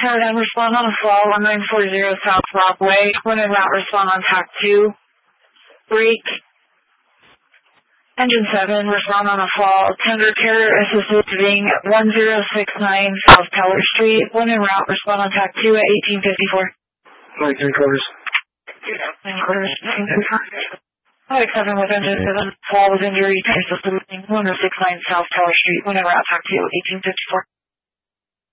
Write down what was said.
Tower 10, respond on a fall, 1940 South Rockaway. When en route, respond on TAC 2. Brake. Engine 7, respond on a fall. Tender Terror assisted wing 1069 South Teller Street. When en route, respond on TAC 2 at 1854. Like 3 quarters. 3 quarters. Mike 7 with engine 7, fall with injury, assisted wing 1069 South Teller Street. When en route, TAC 2 1854.